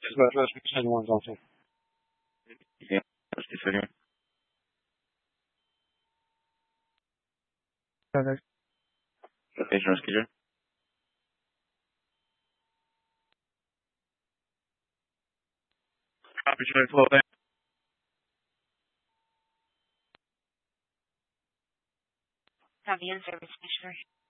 Let's pretend one's on two. Yeah, let's do it. Okay. Location rescue. Copy, trying to flow back. Copy in service, Commissioner.